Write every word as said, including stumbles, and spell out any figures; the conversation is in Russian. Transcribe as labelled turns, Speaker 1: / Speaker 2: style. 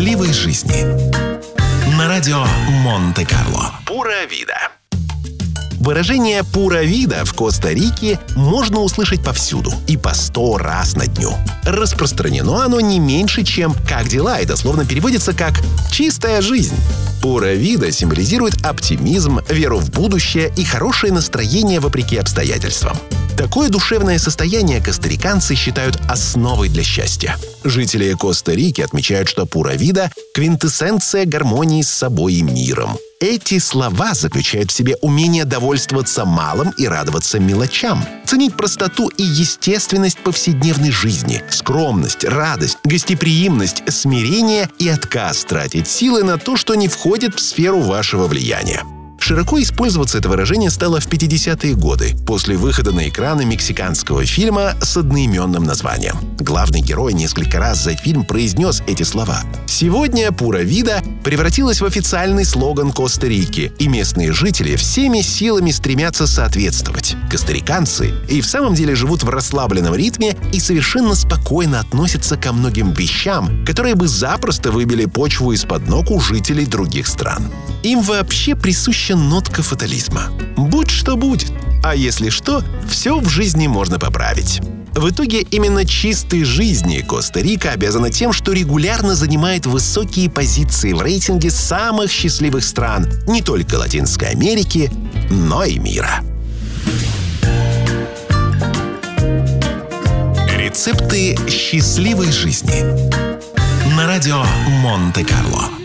Speaker 1: счастливой жизни. На радио Монте-Карло. Пура вида. Выражение «пура вида» в Коста-Рике можно услышать повсюду и по сто раз на дню. Распространено оно не меньше, чем «как дела», и дословно переводится как «чистая жизнь». Пура вида символизирует оптимизм, веру в будущее и хорошее настроение вопреки обстоятельствам. Такое душевное состояние костариканцы считают основой для счастья. Жители Коста-Рики отмечают, что пура вида – квинтэссенция гармонии с собой и миром. Эти слова заключают в себе умение довольствоваться малым и радоваться мелочам, ценить простоту и естественность повседневной жизни, скромность, радость, гостеприимность, смирение и отказ тратить силы на то, что не входит в сферу вашего влияния. Широко использоваться это выражение стало в пятидесятые годы, после выхода на экраны мексиканского фильма с одноименным названием. Главный герой несколько раз за фильм произнес эти слова. Сегодня «пура вида» превратилась в официальный слоган Коста-Рики, и местные жители всеми силами стремятся соответствовать. Костариканцы и в самом деле живут в расслабленном ритме и совершенно спокойно относятся ко многим вещам, которые бы запросто выбили почву из-под ног у жителей других стран. Им вообще присуща нотка фатализма. Будь что будет. А если что, все в жизни можно поправить. В итоге именно чистой жизни Коста-Рика обязана тем, что регулярно занимает высокие позиции в рейтинге самых счастливых стран не только Латинской Америки, но и мира. Рецепты счастливой жизни. На радио Монте-Карло.